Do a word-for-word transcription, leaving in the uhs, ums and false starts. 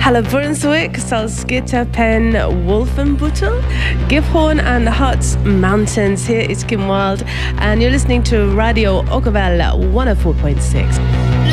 Halle Brunswick, Salzgitter, Penn, Wolfenbüttel, Gifhorn and Harz Mountains. Here is Kim Wilde and you're listening to Radio Oakville one oh four point six.